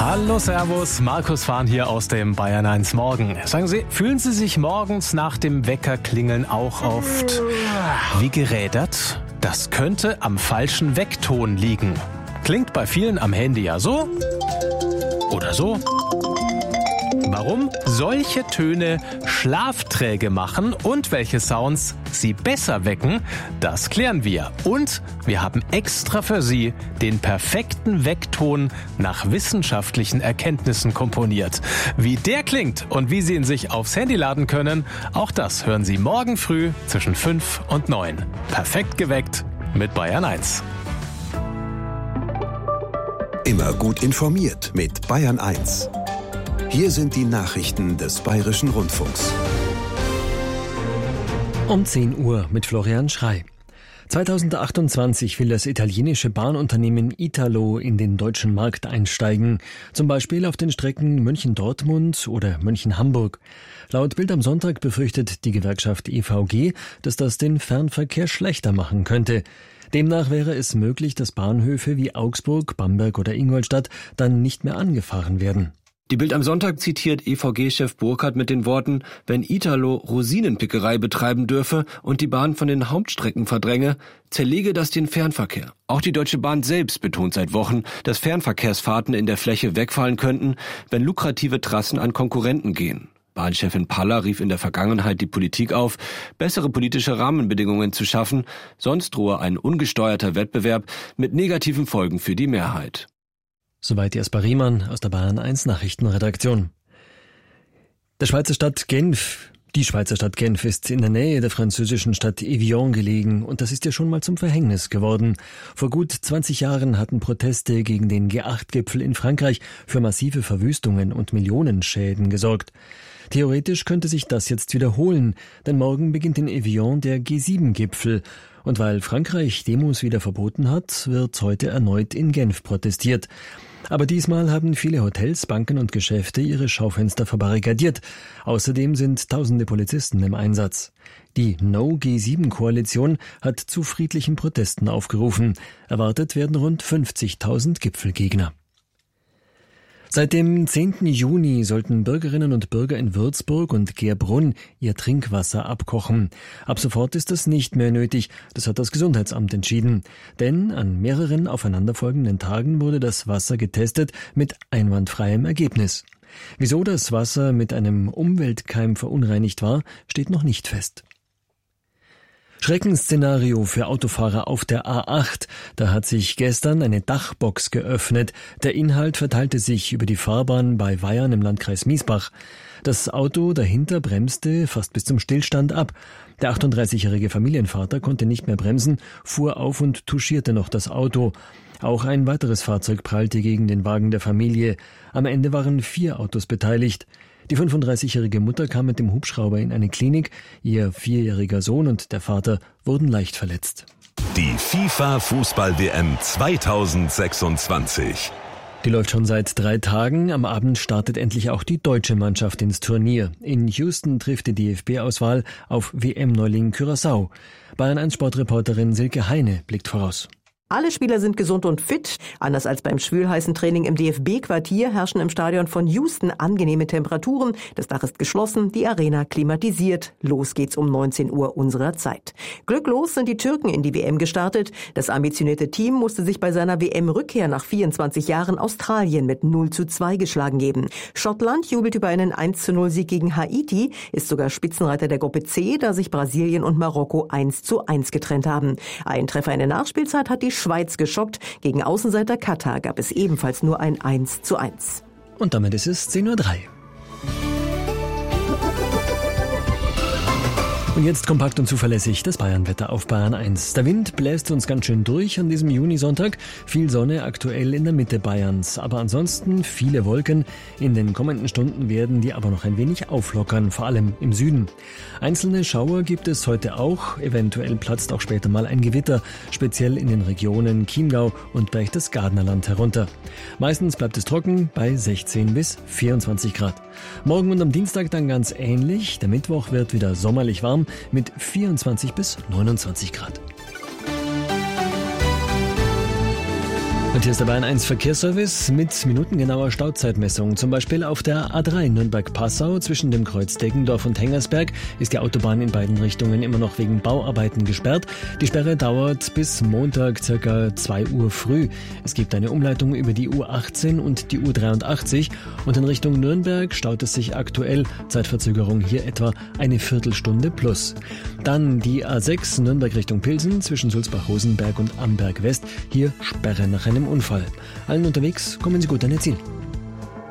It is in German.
Hallo, Servus, Markus Fahn hier aus dem Bayern 1 Morgen. Sagen Sie, fühlen Sie sich morgens nach dem Weckerklingeln auch oft wie gerädert? Das könnte am falschen Weckton liegen. Klingt bei vielen am Handy ja so oder so. Warum solche Töne schlafträge machen und welche Sounds Sie besser wecken, das klären wir. Und wir haben extra für Sie den perfekten Weckton nach wissenschaftlichen Erkenntnissen komponiert. Wie der klingt und wie Sie ihn sich aufs Handy laden können, auch das hören Sie morgen früh zwischen 5 und 9. Perfekt geweckt mit Bayern 1. Immer gut informiert mit Bayern 1. Hier sind die Nachrichten des Bayerischen Rundfunks. Um 10 Uhr mit Florian Schrey. 2028 will das italienische Bahnunternehmen Italo in den deutschen Markt einsteigen, zum Beispiel auf den Strecken München-Dortmund oder München-Hamburg. Laut Bild am Sonntag befürchtet die Gewerkschaft EVG, dass das den Fernverkehr schlechter machen könnte. Demnach wäre es möglich, dass Bahnhöfe wie Augsburg, Bamberg oder Ingolstadt dann nicht mehr angefahren werden. Die Bild am Sonntag zitiert EVG-Chef Burkhardt mit den Worten, wenn Italo Rosinenpickerei betreiben dürfe und die Bahn von den Hauptstrecken verdränge, zerlege das den Fernverkehr. Auch die Deutsche Bahn selbst betont seit Wochen, dass Fernverkehrsfahrten in der Fläche wegfallen könnten, wenn lukrative Trassen an Konkurrenten gehen. Bahnchefin Paller rief in der Vergangenheit die Politik auf, bessere politische Rahmenbedingungen zu schaffen, sonst drohe ein ungesteuerter Wettbewerb mit negativen Folgen für die Mehrheit. Soweit Jasper Riemann aus der Bayern 1 Nachrichtenredaktion. Die Schweizer Stadt Genf ist in der Nähe der französischen Stadt Evian gelegen und das ist ja schon mal zum Verhängnis geworden. Vor gut 20 Jahren hatten Proteste gegen den G8-Gipfel in Frankreich für massive Verwüstungen und Millionenschäden gesorgt. Theoretisch könnte sich das jetzt wiederholen, denn morgen beginnt in Evian der G7-Gipfel. Und weil Frankreich Demos wieder verboten hat, wird heute erneut in Genf protestiert. Aber diesmal haben viele Hotels, Banken und Geschäfte ihre Schaufenster verbarrikadiert. Außerdem sind tausende Polizisten im Einsatz. Die No-G7-Koalition hat zu friedlichen Protesten aufgerufen. Erwartet werden rund 50.000 Gipfelgegner. Seit dem 10. Juni sollten Bürgerinnen und Bürger in Würzburg und Gerbrunn ihr Trinkwasser abkochen. Ab sofort ist das nicht mehr nötig, das hat das Gesundheitsamt entschieden. Denn an mehreren aufeinanderfolgenden Tagen wurde das Wasser getestet mit einwandfreiem Ergebnis. Wieso das Wasser mit einem Umweltkeim verunreinigt war, steht noch nicht fest. Schreckensszenario für Autofahrer auf der A8. Da hat sich gestern eine Dachbox geöffnet. Der Inhalt verteilte sich über die Fahrbahn bei Weyern im Landkreis Miesbach. Das Auto dahinter bremste fast bis zum Stillstand ab. Der 38-jährige Familienvater konnte nicht mehr bremsen, fuhr auf und touchierte noch das Auto. Auch ein weiteres Fahrzeug prallte gegen den Wagen der Familie. Am Ende waren 4 Autos beteiligt. Die 35-jährige Mutter kam mit dem Hubschrauber in eine Klinik. Ihr 4-jähriger Sohn und der Vater wurden leicht verletzt. Die FIFA-Fußball-WM 2026. Die läuft schon seit 3 Tagen. Am Abend startet endlich auch die deutsche Mannschaft ins Turnier. In Houston trifft die DFB-Auswahl auf WM-Neuling Curaçao. Bayern 1 Sportreporterin Silke Heine blickt voraus. Alle Spieler sind gesund und fit. Anders als beim schwülheißen Training im DFB-Quartier herrschen im Stadion von Houston angenehme Temperaturen. Das Dach ist geschlossen, die Arena klimatisiert. Los geht's um 19 Uhr unserer Zeit. Glücklos sind die Türken in die WM gestartet. Das ambitionierte Team musste sich bei seiner WM-Rückkehr nach 24 Jahren Australien mit 0:2 geschlagen geben. Schottland jubelt über einen 1:0-Sieg gegen Haiti, ist sogar Spitzenreiter der Gruppe C, da sich Brasilien und Marokko 1:1 getrennt haben. Ein Treffer in der Nachspielzeit hat die Schweiz geschockt. Gegen Außenseiter Katar gab es ebenfalls nur ein 1:1. Und damit ist es 10:03 Uhr. Und jetzt kompakt und zuverlässig das Bayernwetter auf Bayern 1. Der Wind bläst uns ganz schön durch an diesem Junisonntag. Viel Sonne aktuell in der Mitte Bayerns. Aber ansonsten viele Wolken. In den kommenden Stunden werden die aber noch ein wenig auflockern, vor allem im Süden. Einzelne Schauer gibt es heute auch. Eventuell platzt auch später mal ein Gewitter, speziell in den Regionen Chiemgau und Berchtesgadener Land herunter. Meistens bleibt es trocken bei 16 bis 24 Grad. Morgen und am Dienstag dann ganz ähnlich. Der Mittwoch wird wieder sommerlich warm mit 24 bis 29 Grad. Und hier ist der Bayern 1 Verkehrsservice mit minutengenauer Stauzeitmessung. Zum Beispiel auf der A3 Nürnberg-Passau zwischen dem Kreuz Deggendorf und Hengersberg ist die Autobahn in beiden Richtungen immer noch wegen Bauarbeiten gesperrt. Die Sperre dauert bis Montag ca. 2 Uhr früh. Es gibt eine Umleitung über die U18 und die U83 und in Richtung Nürnberg staut es sich aktuell. Zeitverzögerung hier etwa eine Viertelstunde plus. Dann die A6 Nürnberg Richtung Pilsen zwischen Sulzbach-Rosenberg und Amberg West. Hier Sperre nach einem Unfall. Allen unterwegs, kommen Sie gut an Ihr Ziel.